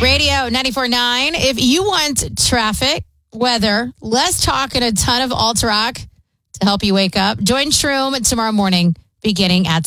Radio 94.9. If you want traffic, weather, less talk, and a ton of alt rock to help you wake up, join Shroom tomorrow morning beginning at